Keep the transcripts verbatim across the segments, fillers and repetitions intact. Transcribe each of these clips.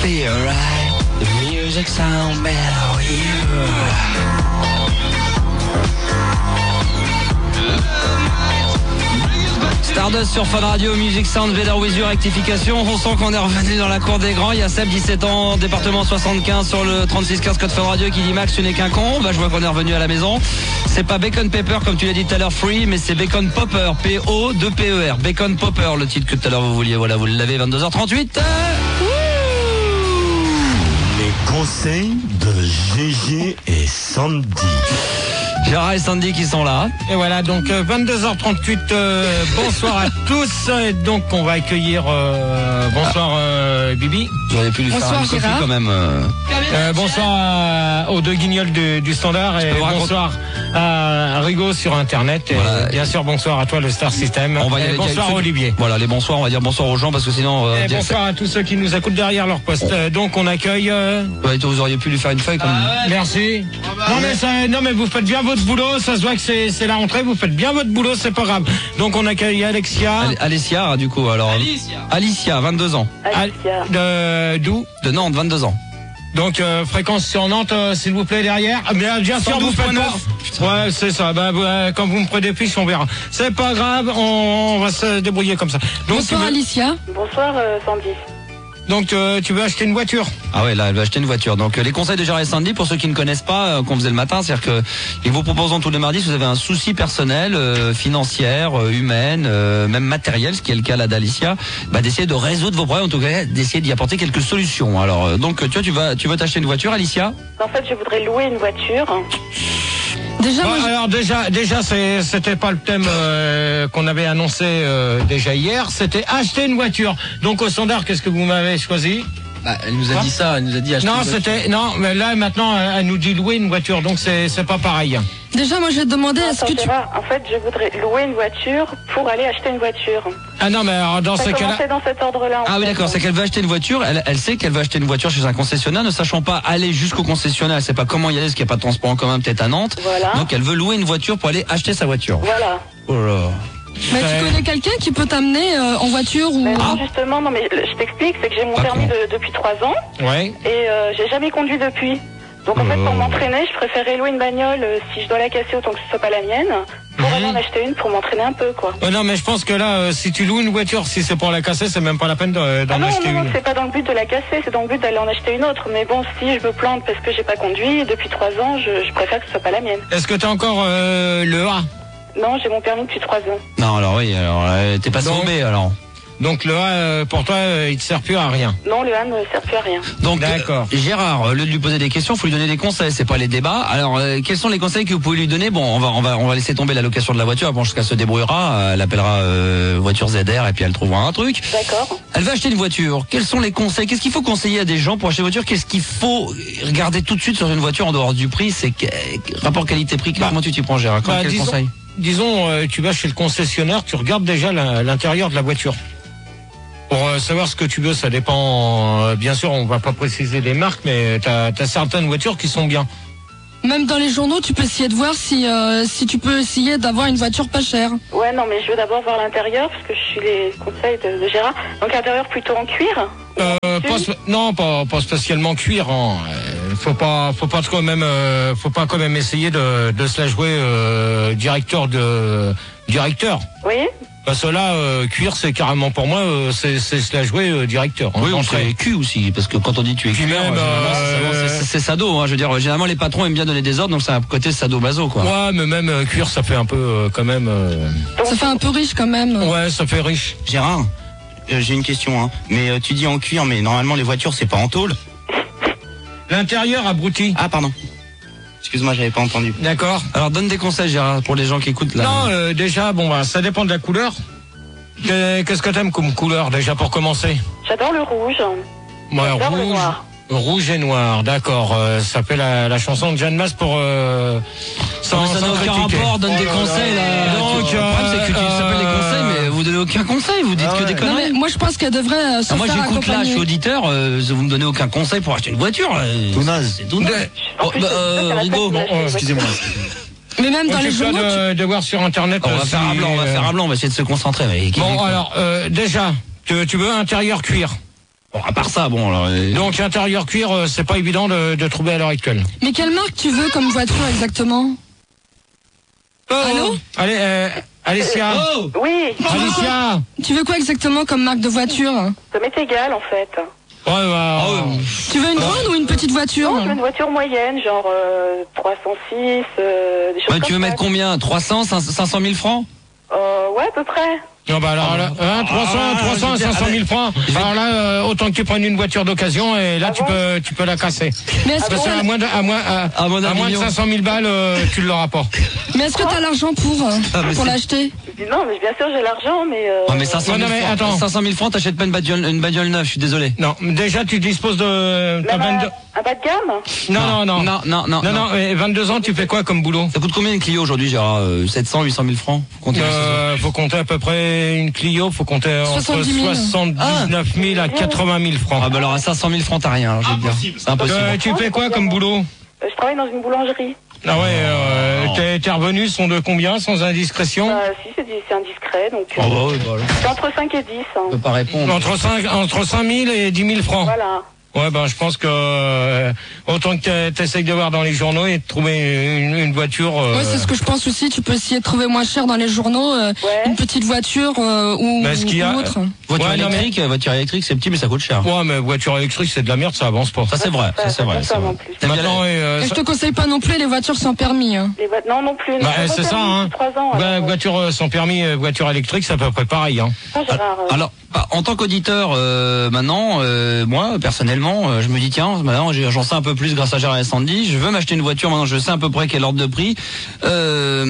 feel right. The music sound better here. Stardust sur Fun Radio, Music Sound, Better With You, rectification. On sent qu'on est revenu dans la cour des grands. Il y a Seb, dix-sept ans, département soixante-quinze, sur le trente-six quinze code Fun Radio, qui dit Max, tu n'es qu'un con. Bah, je vois qu'on est revenu à la maison. C'est pas Bacon Pepper comme tu l'as dit tout à l'heure, Free, mais c'est Bacon Popper, P O deux P E R. Bacon Popper, le titre que tout à l'heure vous vouliez. Voilà, vous l'avez, vingt-deux heures trente-huit. Les conseils de G G et Sandy. Gérard et Sandy qui sont là. Et voilà, donc euh, vingt-deux heures trente-huit, euh, bonsoir à tous. Et donc on va accueillir, euh, bonsoir euh, Bibi. J'aurais pu lui bonsoir, faire un coffee Gérard. quand même. Euh... Euh, bonsoir à- aux deux guignols du, du standard et bonsoir à Rigaud sur internet. Et Voilà. bien sûr bonsoir à toi le Star System. On va y Et aller bonsoir direct. à Olivier. Voilà, les bonsoirs, on va dire bonsoir aux gens parce que sinon... on va Et dire- bonsoir à tous ceux qui nous écoutent derrière leur poste. Euh, donc on accueille... euh, Ouais, vous auriez pu lui faire une feuille comme... Merci. Non mais, ça, non mais vous faites bien votre boulot, ça se voit que c'est c'est la rentrée, vous faites bien votre boulot, c'est pas grave. Donc on accueille Alexia. Al- Alessia, du coup, alors... Alicia. Alicia, vingt-deux ans. Al- de d'où De Nantes, vingt-deux ans. Donc euh, fréquence sur Nantes, euh, s'il vous plaît derrière. Ah, bien, bien sûr, vous faites pas. Ouais, c'est ça. Bah, bah, quand vous me prenez fiche, on verra. C'est pas grave, on, on va se débrouiller comme ça. Donc Bonsoir tu veux, Alicia. Bonsoir euh, Sandy. donc euh, tu veux acheter une voiture. Ah ouais, là, elle va acheter une voiture. Donc, euh, les conseils de Gérard et Sandy, pour ceux qui ne connaissent pas, euh, qu'on faisait le matin, c'est-à-dire que ils vous proposent tous les mardis, si vous avez un souci personnel, euh, financière, euh, humaine, euh, même matériel, ce qui est le cas là d'Alicia, bah, d'essayer de résoudre vos problèmes, en tout cas, d'essayer d'y apporter quelques solutions. Alors, euh, donc, tu vois, tu vas, tu veux t'acheter une voiture, Alicia? En fait, je voudrais louer une voiture. Déjà, Bon, moi, je- alors déjà, déjà, c'est- c'était pas le thème euh, qu'on avait annoncé euh, déjà hier. C'était acheter une voiture. Donc au standard, qu'est-ce que vous m'avez choisi? Bah, elle nous a dit ça, elle nous a dit acheter Non, une voiture. c'était non, mais là maintenant, elle elle nous dit louer une voiture, donc c'est c'est pas pareil. déjà, moi, je vais te demander, est-ce Attends, que tu... Gérard, en fait, je voudrais louer une voiture pour aller acheter une voiture. Ah non, mais alors, dans Ça ces a cas-là. commencé dans cet ordre-là. en Ah oui, fait. d'accord, c'est qu'elle veut acheter une voiture, elle, elle sait qu'elle veut acheter une voiture chez un concessionnaire, ne sachant pas aller jusqu'au concessionnaire, elle sait pas comment y aller, parce qu'il n'y a pas de transport en commun peut-être à Nantes. Voilà. Donc elle veut louer une voiture pour aller acheter sa voiture. Voilà. Oh là. Mais Ouais. tu connais quelqu'un qui peut t'amener euh, en voiture ou... Mais Ah. non, justement, non, mais je t'explique, c'est que j'ai mon Pas permis con. de- depuis trois ans Ouais. et euh, j'ai jamais conduit depuis. Donc en fait, pour Oh. m'entraîner, je préférais louer une bagnole euh, si je dois la casser autant que ce soit pas la mienne, pour Mhm. aller en acheter une pour m'entraîner un peu, quoi. Euh, non, mais je pense que là, euh, si tu loues une voiture, si c'est pour la casser, c'est même pas la peine de- d'en Ah non, acheter non, non, une. c'est pas dans le but de la casser, c'est dans le but d'aller en acheter une autre. Mais bon, si je me plante parce que j'ai pas conduit depuis trois ans, je, je préfère que ce soit pas la mienne. Est-ce que t'as encore euh, le A? Non, j'ai mon permis depuis trois ans. Non, alors oui, alors euh, t'es pas Donc- sauvé alors. Donc le A, euh, pour toi, euh, il te sert plus à rien. Non, le A ne sert plus à rien. Donc, D'accord. euh, Gérard, au lieu de lui poser des questions, faut lui donner des conseils, c'est pas les débats. Alors, euh, quels sont les conseils que vous pouvez lui donner? Bon, on va, on va, on va laisser tomber la location de la voiture. Bon, jusqu'à se débrouillera, euh, elle appellera euh, voiture Z R et puis elle trouvera un truc. D'accord. Elle va acheter une voiture. Quels sont les conseils? Qu'est-ce qu'il faut conseiller à des gens pour acheter une voiture? Qu'est-ce qu'il faut regarder tout de suite sur une voiture en dehors du prix? C'est que, rapport qualité-prix. Bah, Comment tu t'y prends, Gérard? bah, Quel disons- conseil? Disons, euh, tu vas chez le concessionnaire, tu regardes déjà la- l'intérieur de la voiture. Pour euh, savoir ce que tu veux, ça dépend. euh, bien sûr, on va pas préciser les marques, mais t'as as certaines voitures qui sont bien. Même dans les journaux, tu peux essayer de voir si, euh, si tu peux essayer d'avoir une voiture pas chère. Ouais, non, mais je veux d'abord voir l'intérieur parce que je suis les conseils de, de Gérard. Donc l'intérieur plutôt en cuir. Euh, pas sp- non, pas, pas spécialement cuir. Hein. Euh, faut pas, faut pas quand même, euh, faut pas quand même essayer de, de se la jouer euh, directeur de directeur. Oui. Parce que là, euh, cuir, c'est carrément pour moi, euh, c'est c'est se la jouer euh, directeur. hein, Oui, on d'entrée. serait cul aussi, parce que quand on dit tu es Puis cul, même, euh, c'est c'est sado. Hein, je veux dire, généralement les patrons aiment bien donner des ordres, donc c'est un côté sado-maso, quoi. Ouais, mais même euh, cuir, ça fait un peu euh, quand même. euh, Donc, Ça fait un peu riche quand même. Ouais, ça fait riche. Gérard, euh, j'ai une question. Hein. Mais euh, tu dis en cuir, mais normalement les voitures c'est pas en tôle. L'intérieur abruti. Ah pardon. Excuse-moi, j'avais pas entendu. D'accord. Alors donne des conseils, Gérard, pour les gens qui écoutent là. Non, euh, déjà, bon, bah, ça dépend de la couleur. Que- Qu'est-ce que t'aimes comme couleur déjà pour commencer? j'adore le rouge. Ouais, J'adore le rouge, noir. rouge et noir, d'accord. Euh, ça s'appelle la, la chanson de Jeanne Masse pour. Euh, sans, Non, mais ça n'a sans aucun critiquer. rapport, donne des conseils là. Donc, Tu- le problème, c'est que tu euh, s'appelles des conseils, mais vous donnez aucun conseil, vous dites Ah que des ouais. Non, conneries. mais moi, je pense qu'elle devrait euh, se Ah, moi faire j'écoute là, je accompagner. suis auditeur, euh, vous me donnez aucun conseil pour acheter une voiture. euh, Tout naze. C'est tout naze. En Oh, plus, bah, ça, ça euh, va pas Rigaud, se bon, lâcher, euh, ouais. Excusez-moi. Mais même dans les Occupe-toi journaux, tu... de, de voir sur internet. on va euh, faire si, un blanc, on va euh, faire un blanc, on va essayer de se concentrer. Mais qui- Bon, alors, euh, déjà, tu, tu veux intérieur cuir. Bon, à part ça, bon alors. euh, Donc intérieur cuir, euh, c'est pas évident de, de trouver à l'heure actuelle. Mais quelle marque tu veux comme voiture exactement? Allô? Allez, euh, Alicia. Oh Oui, Alicia. Tu veux quoi exactement comme marque de voiture? ça m'est égal en fait. Ouais, bah, Ah ouais. Tu veux une grande ou une petite voiture? Non, je veux une voiture moyenne, genre euh, trois cent six, euh, des choses Ouais, comme tu veux ça. mettre combien? trois cents, cinq cent mille francs? euh, Ouais, à peu près. non, bah alors là, hein, trois cents, Ah, trois cents à je vais- cinq cent mille francs. Alors là, euh, autant que tu prennes une voiture d'occasion et là Ah tu bon peux, tu peux la casser. Mais est-ce que Parce t'as qu'à moins de, à moins, à, À moins d'un à moins de million. cinq cent mille balles, euh, tu ne l'auras pas. mais est-ce que t'as l'argent pour, euh, Ah, mais pour c'est- l'acheter? Je dis non, mais bien sûr j'ai l'argent, mais. Euh... Ouais, mais cinq cent mille Non, non, mais francs, attends. cinq cent mille francs, t'achètes pas une bagnole, une bagnole neuve, je suis désolé. Non, déjà tu disposes de, t'as Même vingt-deux. un, un bas de gamme. Non, non, non. Non, non, non. Non, non, mais vingt-deux ans, tu fais quoi comme boulot? Ça coûte combien une Clio aujourd'hui, Gérard? euh, sept cents, huit cent mille francs? Comptez Euh, faut compter à peu près une Clio, faut compter entre soixante-dix mille. soixante-dix-neuf mille à quatre-vingt mille francs. Ah bah alors à cinq cent mille francs, t'as rien, alors, je veux te dire. C'est impossible. Euh, tu fais quoi comme boulot? Euh, je travaille dans une boulangerie. Ah ouais, euh, tes, tes revenus sont de combien sans indiscrétion? Euh, si, c'est, c'est indiscret, donc. Euh, Oh bah oui, bah alors, c'est entre cinq et dix. je Hein. peux pas répondre. Entre cinq, entre cinq mille et dix mille francs. Voilà. Ouais, ben je pense que euh, autant que tu essayes de voir dans les journaux et de trouver une, une voiture. euh, Ouais, c'est ce que je pense aussi. Tu peux essayer de trouver moins cher dans les journaux, euh, Ouais. une petite voiture euh, ou, Mais ce qu'il y a- ou autre. Voiture Ouais, non, mais- électrique, voiture électrique, c'est petit, mais ça coûte cher. Ouais, mais voiture électrique, c'est de la merde, ça avance pas. Ça c'est vrai, ça c'est vrai. Ça, c'est ça, vrai. en plus. T'as bien Maintenant, la- et, euh, Et je ça- te conseille pas non plus les voitures sans permis. Hein. Les vo- Non, non plus. bah, J'ai c'est pas ça, permis hein. depuis trois ans. Ouais, alors, euh, voiture euh, sans permis, euh, voiture électrique, c'est à peu près pareil. Hein. ah, Gérard, euh, Alors, bah, en tant qu'auditeur, euh, maintenant, euh, moi, personnellement, euh, je me dis, tiens, maintenant, j'ai- j'en sais un peu plus grâce à Gérard et Sandy. Je veux m'acheter une voiture, maintenant, je sais à peu près quel ordre de prix. Euh,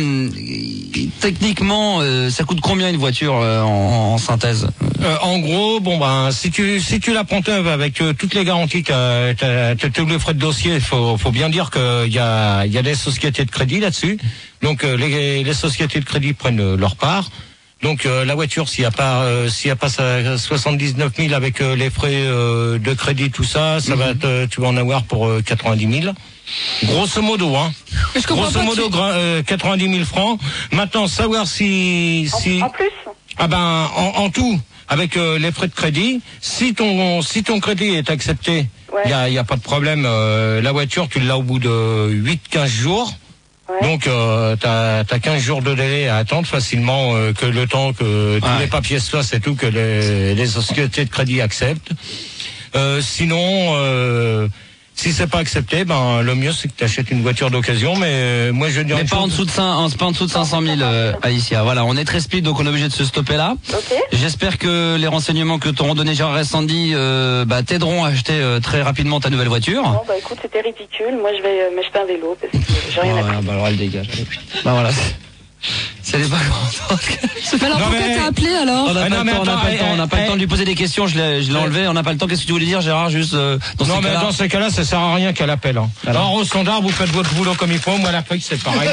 techniquement, euh, ça coûte combien une voiture euh, en, en synthèse? Euh, en gros, bon ben, si tu si tu la prends neuve avec euh, toutes les garanties, t'as t'as t'as tous les frais de dossier, il faut faut bien dire qu'il y a il y a des sociétés de crédit là-dessus. Donc euh, les les sociétés de crédit prennent euh, leur part. Donc euh, la voiture, s'il y a pas euh, s'il y a pas ça, soixante-dix-neuf mille avec euh, les frais euh, de crédit, tout ça, ça va te, tu vas en avoir pour euh, quatre-vingt-dix mille. Grosso modo, hein. Mais je comprends Grosso pas. modo, tu- gra- euh, quatre-vingt-dix mille francs. Maintenant, savoir si si En plus. ah ben en, en tout avec euh, les frais de crédit, si ton si ton crédit est accepté, il Ouais. y a y a pas de problème. euh, la voiture, tu l'as au bout de huit à quinze jours. Ouais. Donc euh, t'as t'as quinze jours de délai à attendre facilement euh, que le temps que tous Ouais. les papiers se fassent et tout, que les, les sociétés de crédit acceptent. Euh, sinon, euh, si c'est pas accepté, ben le mieux c'est que tu achètes une voiture d'occasion. Mais euh, moi je dis Mais pas en dessous de cinq, pas en dessous de cinq cent mille, euh, Alicia. Voilà, on est très speed, donc on est obligé de se stopper là. Ok. J'espère que les renseignements que t'auront donné Gérard et Sandy euh, bah, t'aideront à acheter euh, très rapidement ta nouvelle voiture. Bon, bah écoute, c'était ridicule. Moi, je vais euh, m'acheter un vélo parce que j'ai rien à Ouais, faire. bah alors elle dégage. Allez, putain. Bah voilà. C'est les vacances. Mais alors Non, pourquoi mais- t'as appelé alors? On n'a Ah pas, non, le mais temps, on n'a attends, pas le temps, on n'a pas eh, le temps de lui poser des questions. Je l'ai, je l'ai enlevé. On n'a pas le temps. Qu'est-ce que tu voulais dire, Gérard? Juste euh, dans non ces mais cas-là. dans ces cas-là, ça sert à rien qu'elle appelle. Hein. Alors au standard, vous faites votre boulot comme il faut. Moi la feuille, c'est pareil.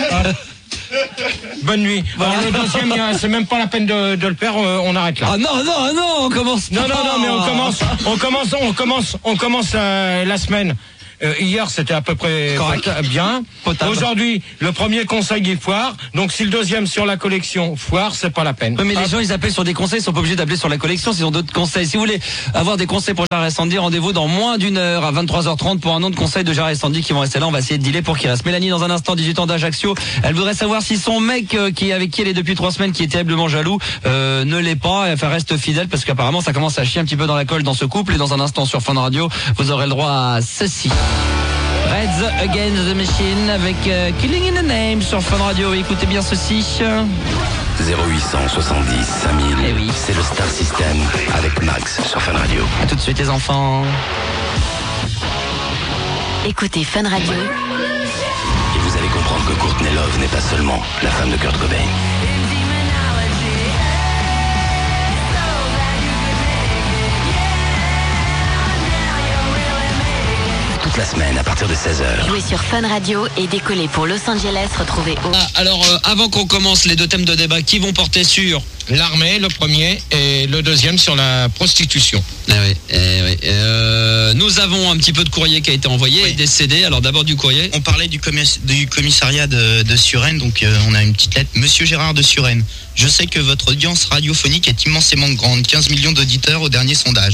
Bonne nuit. Alors le deuxième, il y a- c'est même pas la peine de, de le faire. euh, on arrête là. Ah non, non, non, on commence. Non, non, pas. non, mais on commence, on commence, on commence, on commence euh, la semaine. Euh, hier, c'était à peu près Correct. pot- bien. Potable. Aujourd'hui, le premier conseil il foire. Donc, si le deuxième sur la collection foire, c'est pas la peine. Oui, mais les Hop. gens, ils appellent sur des conseils, ils sont pas obligés d'appeler sur la collection s'ils ont d'autres conseils. Si vous voulez avoir des conseils pour Gérard et Sandy, rendez-vous dans moins d'une heure à vingt-trois heures trente pour un autre conseil de Gérard et Sandy qui vont rester là. On va essayer de dealer pour qu'ils restent. Mélanie, dans un instant, dix-huit ans d'Ajaccio. Elle voudrait savoir si son mec, euh, qui, avec qui elle est depuis trois semaines, qui est terriblement jaloux, euh, ne l'est pas. Enfin, reste fidèle parce qu'apparemment, ça commence à chier un petit peu dans la colle dans ce couple. Et dans un instant, sur Fun Radio, vous aurez le droit à ceci. Reds Against the Machine avec euh, Killing in the Name sur Fun Radio. Écoutez bien ceci. zéro huit cent soixante-dix cinq mille. Eh oui. C'est le Star System avec Max sur Fun Radio. À tout de suite, les enfants. Écoutez Fun Radio. Et vous allez comprendre que Courtney Love n'est pas seulement la femme de Kurt Cobain. Toute la semaine à partir de seize heures. Jouez sur Fun Radio et décollez pour Los Angeles. Retrouvez au... Ah, alors, euh, avant qu'on commence les deux thèmes de débat, qui vont porter sur L'armée, le premier, et le deuxième sur la prostitution. Ah oui, eh oui. Euh, nous avons un petit peu de courrier qui a été envoyé Oui. et des C D. Alors d'abord du courrier. On parlait du, commis- du commissariat de, de Suresnes, donc euh, on a une petite lettre. Monsieur Gérard de Suresnes, je sais que votre audience radiophonique est immensément grande, quinze millions d'auditeurs au dernier sondage.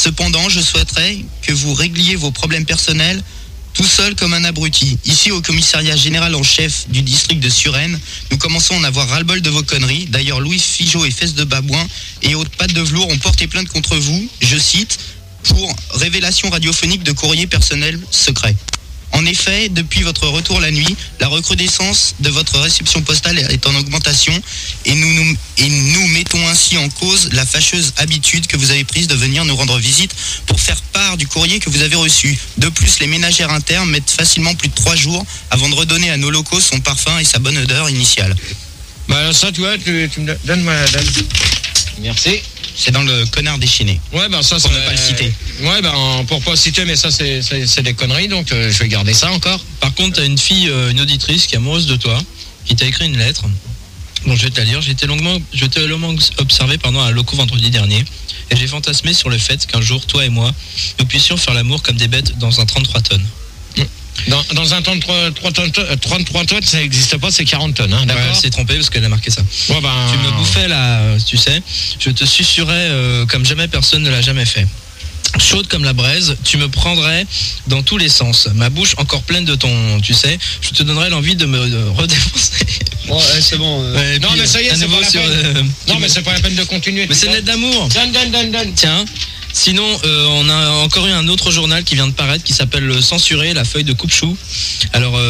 Cependant, je souhaiterais que vous régliez vos problèmes personnels tout seul comme un abruti. Ici, au commissariat général en chef du district de Suresnes, nous commençons à en avoir ras-le-bol de vos conneries. D'ailleurs, Louis Figeaud et Fesses de Babouin et Haute Patte de Velours ont porté plainte contre vous, je cite, pour révélation radiophonique de courrier personnel secret. En effet, depuis votre retour la nuit, la recrudescence de votre réception postale est en augmentation et nous, nous, et nous mettons ainsi en cause la fâcheuse habitude que vous avez prise de venir nous rendre visite pour faire part du courrier que vous avez reçu. De plus, les ménagères internes mettent facilement plus de trois jours avant de redonner à nos locaux son parfum et sa bonne odeur initiale. Bah ça, tu vois, tu, tu me donnes ma donne. Merci. C'est dans le connard déchaîné. Ouais, ben ça, pour c'est... ne pas le citer. Ouais, ben pour pas le citer, mais ça, c'est, c'est, c'est des conneries, donc euh, je vais garder ça encore. Par contre, t'as une fille, euh, une auditrice qui est amoureuse de toi, qui t'a écrit une lettre. Bon, je vais te la lire. J'ai été longuement, je t'ai longuement observé pendant un loco vendredi dernier, et j'ai fantasmé sur le fait qu'un jour, toi et moi, nous puissions faire l'amour comme des bêtes dans un trente-trois tonnes. Dans, dans un trente-trois tonnes, trente-trois tonnes, ça n'existe pas, c'est quarante tonnes, hein, d'accord. Ouais, elle s'est trompée parce qu'elle a marqué ça. Ouais, ben... Tu me bouffais là, tu sais, je te susurrais euh, comme jamais personne ne l'a jamais fait. Chaude comme la braise, tu me prendrais dans tous les sens. Ma bouche encore pleine de ton, tu sais, je te donnerais l'envie de me de redéfoncer. Bon, ouais, c'est bon. Euh... Ouais, non, puis, mais ça y est, c'est pas la sur, peine. Euh, non, mais c'est pas la peine de continuer. Mais c'est une lettre d'amour. Donne, donne, donne, donne. Tiens. Sinon, euh, on a encore eu un autre journal qui vient de paraître qui s'appelle Censuré, la feuille de coupe-chou. Alors, il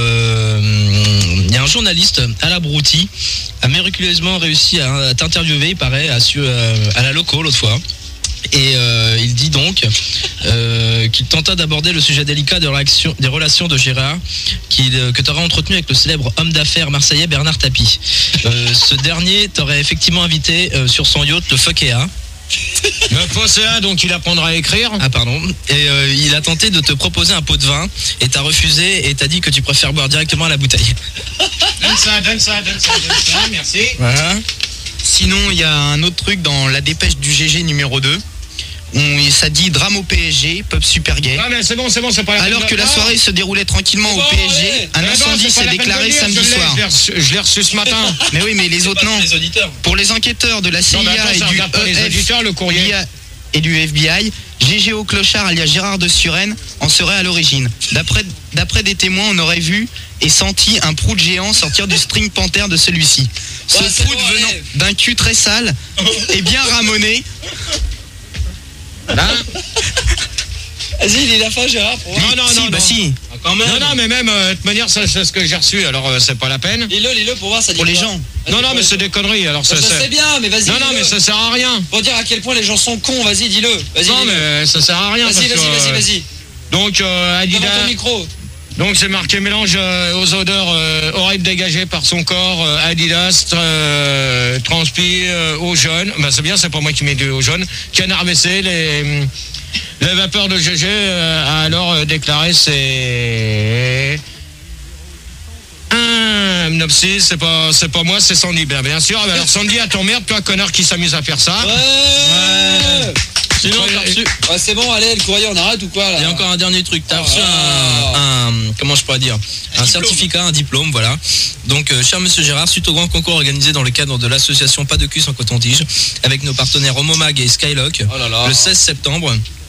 euh, y a un journaliste, Alain Brouty, a miraculeusement réussi à, à t'interviewer, il paraît, à, euh, à la loco l'autre fois. Et euh, il dit donc euh, qu'il tenta d'aborder le sujet délicat des relations, des relations de Gérard qu'il, que tu auras entretenu avec le célèbre homme d'affaires marseillais Bernard Tapie. Euh, ce dernier t'aurait effectivement invité euh, sur son yacht, le Fokea. Le Fokea, donc il apprendra à écrire. Ah pardon. Et euh, il a tenté de te proposer un pot de vin et t'as refusé et t'as dit que tu préfères boire directement à la bouteille. Donne ça, donne ça, donne ça, donne ça, merci. Voilà. Sinon, il y a un autre truc dans la dépêche du G G numéro deux. On, ça dit drame au P S G, pub super gay. Ah mais c'est bon, c'est bon, c'est pas la peine. Alors que la soirée se déroulait tranquillement bon, au P S G, allez. un Mais incendie bon, s'est déclaré de samedi je soir. Je l'ai reçu, je l'ai reçu ce matin. Mais oui, mais les autres non. Les auditeurs. Pour les enquêteurs de la C I A non, attends, et du pas les auditeurs, le courrier. et du F B I, G G O Clochard alias Gérard de Suresnes en serait à l'origine. D'après, d'après des témoins, on aurait vu et senti un prout géant sortir du string panther de celui-ci. Ce Ouais, prout bon, venant allez. d'un cul très sale et bien ramoné. Là. Vas-y, il est la fin, Gérard. Pour Non, non, si, non, bah non. si. Ah, quand même. Non, non, mais même, euh, de toute manière, ça, c'est ce que j'ai reçu, alors euh, c'est pas la peine. Lis-le, lis-le pour voir ça dit Pour les quoi. gens. Vas-y, Non, non, pour mais les c'est gens. des conneries, alors Ça, ça, ça c'est... c'est bien, mais vas-y. Non, non, dis-le. mais ça sert à rien. Pour dire à quel point les gens sont cons, vas-y, dis-le. Vas-y, Non, dis-le. mais ça sert à rien. Vas-y, parce vas-y, que, vas-y, euh, vas-y. Donc, euh, Devant Adidas... ton micro. Donc c'est marqué mélange euh, aux odeurs euh, horribles dégagées par son corps, euh, Adidas, euh, transpire, euh, eau jaune, bah c'est bien, c'est pas moi qui mets de eau jaune, canard W C, les, les vapeurs de G G euh, a alors euh, déclaré c'est... Un Nopsis, c'est pas, c'est pas moi, c'est Sandy, bien, bien sûr. Alors Sandy, à ton merde, toi connard qui s'amuse à faire ça. Ouais, ouais. Sinon, t'as reçu... Ouais, c'est bon, allez, le courrier, on arrête ou quoi là? Il y a encore un dernier truc. T'as Oh reçu là un, un, comment je pourrais dire, un, Un certificat, un diplôme, voilà. Donc, euh, cher Monsieur Gérard, suite au grand concours organisé dans le cadre de l'association Pas de cul sans coton-tige, avec nos partenaires Homomag et Skylock, Oh là là. le seize septembre,